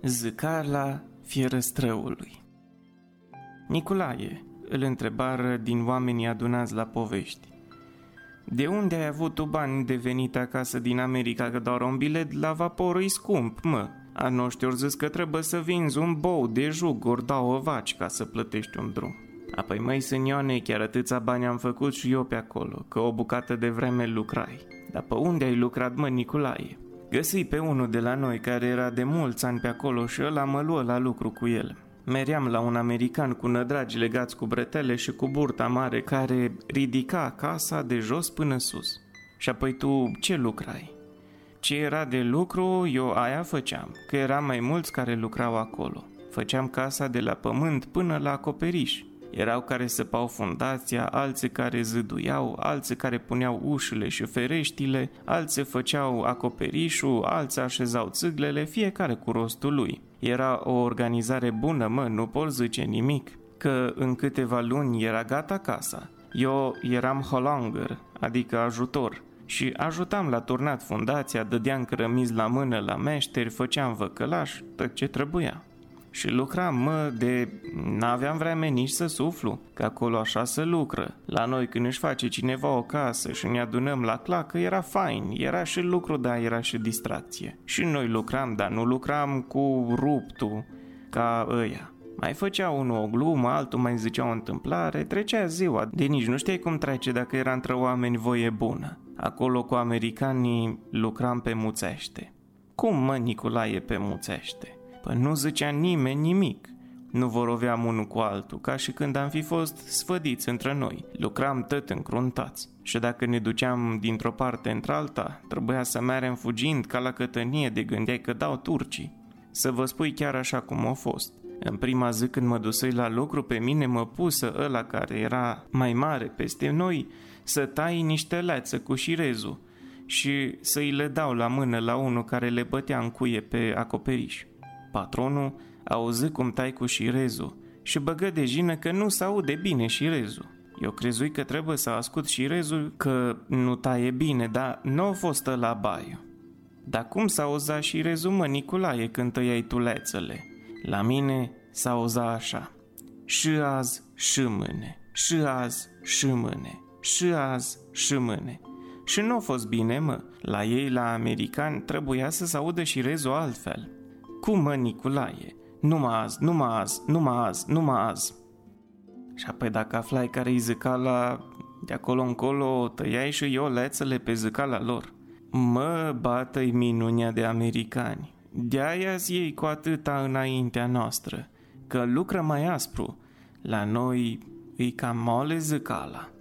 Zâcala fierăstrăului. Nicolae, îl întrebară din oamenii adunați la povești. De unde ai avut tu bani de venit acasă din America, că doar un bilet la vapor e scump, mă? A noștri ori zis că trebuie să vinzi un bou de jug ori 2 vaci ca să plătești un drum. Apoi, măi, sânioane, chiar atâția bani am făcut și eu pe acolo, că o bucată de vreme lucrai. Dar pe unde ai lucrat, mă, Nicolae? Găsi pe unul de la noi care era de mulți ani pe acolo și ăla mă luă la lucru cu el. Meream la un american cu nădragi legați cu bretele și cu burta mare care ridica casa de jos până sus. Și apoi tu ce lucrai? Ce era de lucru, eu aia făceam, că era mai mulți care lucrau acolo. Făceam casa de la pământ până la acoperiș. Erau care săpau fundația, alții care zăduiau, alții care puneau ușile și fereștile, alții făceau acoperișul, alții așezau țâglele, fiecare cu rostul lui. Era o organizare bună, mă, nu pot zice nimic, că în câteva luni era gata casa. Eu eram holanger, adică ajutor, și ajutam la turnat fundația, dădeam cărămizi la mână la meșteri, făceam văcălaș, tot ce trebuia. Și lucram, mă, n-aveam vreme nici să suflu, că acolo așa se lucră. La noi când își face cineva o casă și ne adunăm la clacă, era fain, era și lucru, dar era și distracție. Și noi lucram, dar nu lucram cu ruptul, ca ăia. Mai făcea unul o glumă, altul mai zicea o întâmplare, trecea ziua, de nici nu știai cum trece dacă era între oameni voie bună. Acolo cu americanii lucram pe muțește. Cum, mă, Nicolae, pe muțește? Păi nu zicea nimeni nimic. Nu voroveam unul cu altul, ca și când am fi fost sfădiți între noi. Lucram tot încruntați. Și dacă ne duceam dintr-o parte într-alta, trebuia să merem fugind ca la cătănie de gândeai că dau turcii. Să vă spui chiar așa cum a fost. În prima zi când mă dusei la lucru, pe mine mă pusă ăla care era mai mare peste noi să tai niște lețe cu șirezul și să-i le dau la mână la unul care le bătea în cuie pe acoperiș. Patronul auzi cum tai cu șirezul și băgă de jină că nu s-aude bine șirezul. Eu crezui că trebuie să ascult șirezul că nu taie bine, dar nu a fost ăla baiu. Dar cum s-auza șirezul, mă, Nicolae, când tăiai tu lețele? La mine s-auza așa: și azi și mâine, și azi și mâine, și azi și mâine. Și nu a fost bine, mă. La ei, la americani, trebuia să s-audă șirezul altfel. Cum, mă, Nicolae? Numai azi, numai azi, numai azi, numai azi. Și apoi dacă aflai care-i zâcala, de acolo încolo tăiai și eu lețele pe zâcala lor. Mă, bată-i minunea de americani. De-aia-zi ei cu atâta înaintea noastră, că lucră mai aspru. La noi îi cam mole zâcala.